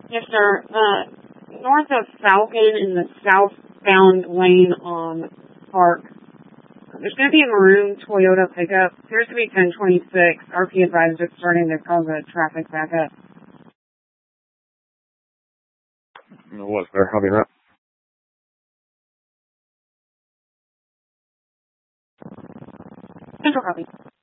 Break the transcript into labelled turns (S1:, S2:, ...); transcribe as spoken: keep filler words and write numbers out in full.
S1: Yes, sir. Uh, north of Falcon in the southbound lane on Park, there's going to be a maroon Toyota pickup. Appears to be ten twenty-six. R P advised it's starting to cause a traffic backup.
S2: What's there? I'll be right.
S1: Central copy.